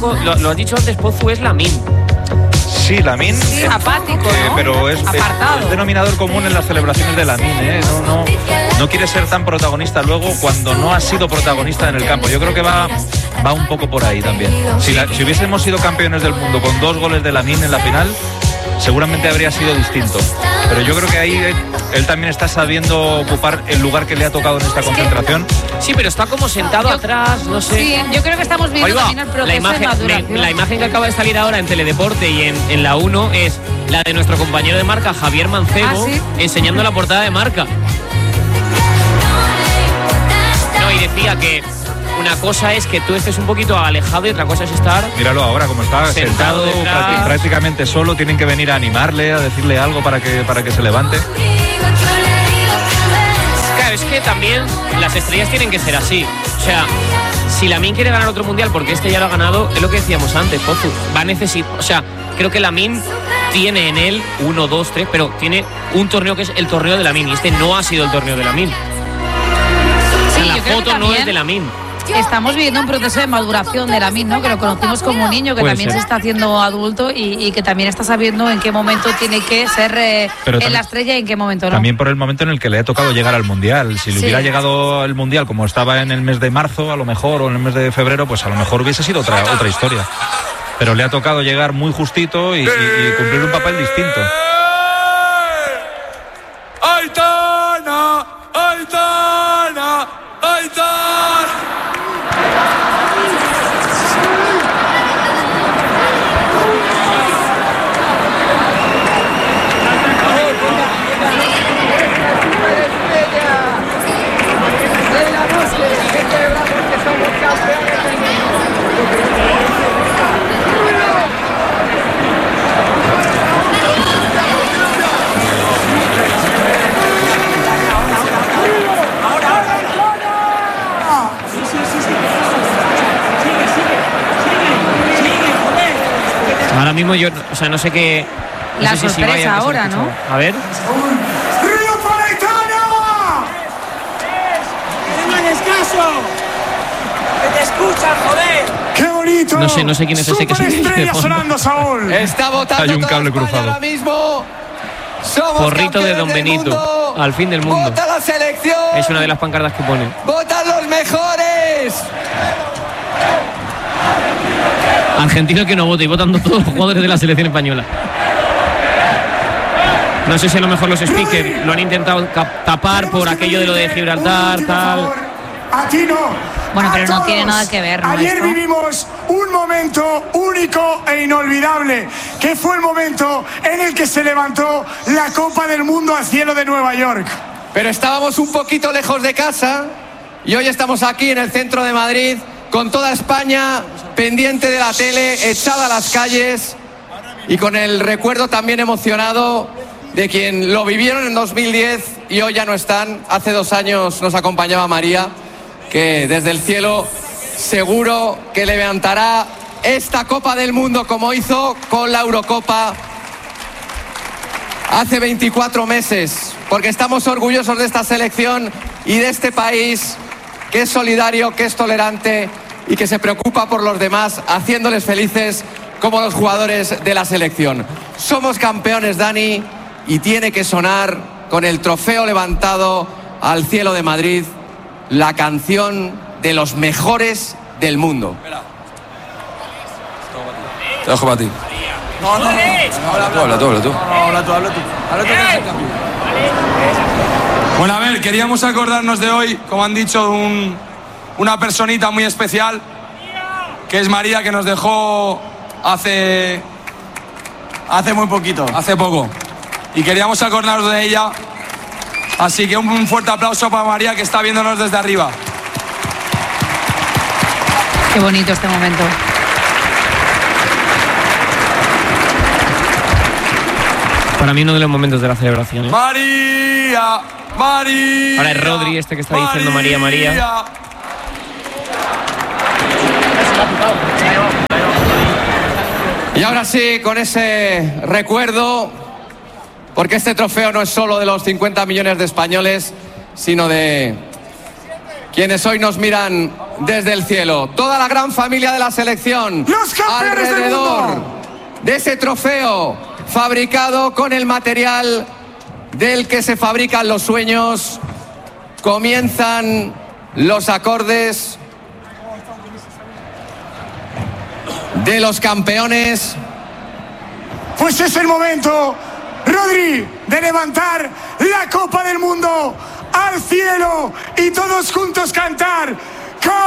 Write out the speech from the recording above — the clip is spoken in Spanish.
poco, lo has dicho antes, Pozu, es Lamine. Sí, Lamine. Sí, apático, ¿no? Pero es denominador común en las celebraciones de Lamine, ¿eh? No quiere ser tan protagonista luego cuando no ha sido protagonista en el campo. Yo creo que va un poco por ahí también. Si hubiésemos sido campeones del mundo con 2 goles de Lamine en la final, seguramente habría sido distinto. Pero yo creo que ahí él también está sabiendo ocupar el lugar que le ha tocado en esta concentración. Sí, pero está como sentado atrás, no sé. Sí, yo creo que estamos viendo también el proceso de maduración. La imagen que acaba de salir ahora en Teledeporte y en la 1 es la de nuestro compañero de Marca, Javier Mancebo, ¿sí? enseñando la portada de Marca. No, y decía que una cosa es que tú estés un poquito alejado y otra cosa es estar... Míralo ahora como está sentado prácticamente solo. Tienen que venir a animarle, a decirle algo para que se levante. Claro, es que también las estrellas tienen que ser así. O sea, si Lamine quiere ganar otro mundial, porque este ya lo ha ganado, es lo que decíamos antes, Pozu, va a necesitar... O sea, creo que Lamine tiene en él 1, 2, 3, pero tiene un torneo que es el torneo de Lamine, y este no ha sido el torneo de Lamine. Sí, la foto no es de Lamine. Estamos viviendo un proceso de maduración de Lamine, ¿no? Que lo conocimos como niño, que puede también ser. se está haciendo adulto y que también está sabiendo en qué momento tiene que ser en la estrella y en qué momento no. También por el momento en el que le ha tocado llegar al Mundial. Si le hubiera llegado el Mundial como estaba en el mes de marzo, a lo mejor, o en el mes de febrero, pues a lo mejor hubiese sido otra historia. Pero le ha tocado llegar muy justito y cumplir un papel distinto. ¡Aitana! ¡Aitana! ¡Aitana! Ahora mismo yo, o sea, no sé qué... No la sé si sorpresa vaya, ahora, ¿no? A ver. ¡Río para Aitana! ¡Que no hagas caso! ¡Que te escuchan, joder! ¡Qué bonito! No sé quién es ese que se ¡Superestrella sonando, Saúl! Está votando Hay un cable toda España cruzado. ahora mismo. Somos Porrito de campeones Don del Benito, mundo. al fin del mundo. ¡Vota la selección! Es una de las pancartas que pone. ¡Votan los mejores! Argentino que no vote y votando todos los jugadores de la selección española. No sé si a lo mejor los speakers lo han intentado tapar por aquello de lo de Gibraltar, tal. A ti no. Bueno, pero A no todos. tiene nada que ver, Ayer maestro. vivimos un momento único e inolvidable, que fue el momento en el que se levantó la Copa del Mundo al cielo de Nueva York. Pero estábamos un poquito lejos de casa y hoy estamos aquí en el centro de Madrid con toda España pendiente de la tele, echada a las calles y con el recuerdo también emocionado de quien lo vivieron en 2010 y hoy ya no están. Hace 2 años nos acompañaba María, que desde el cielo seguro que levantará esta Copa del Mundo como hizo con la Eurocopa hace 24 meses, porque estamos orgullosos de esta selección y de este país que es solidario, que es tolerante y que se preocupa por los demás, haciéndoles felices como los jugadores de la selección. Somos campeones, Dani, y tiene que sonar con el trofeo levantado al cielo de Madrid la canción de los mejores del mundo. Te dejo para ti. No. Habla tú. Habla tú. Bueno, a ver, queríamos acordarnos de hoy, como han dicho, una personita muy especial, que es María, que nos dejó hace muy poquito. Hace poco. Y queríamos acordarnos de ella. Así que un fuerte aplauso para María, que está viéndonos desde arriba. Qué bonito este momento. Para mí uno de los momentos de la celebración, ¿eh? María. Ahora es Rodri este que está diciendo María. Y ahora sí, con ese recuerdo, porque este trofeo no es solo de los 50 millones de españoles, sino de quienes hoy nos miran desde el cielo, toda la gran familia de la selección, los campeones alrededor del mundo de ese trofeo fabricado con el material del que se fabrican los sueños. Comienzan los acordes de los campeones. Pues es el momento, Rodri, de levantar la Copa del Mundo al cielo y todos juntos cantar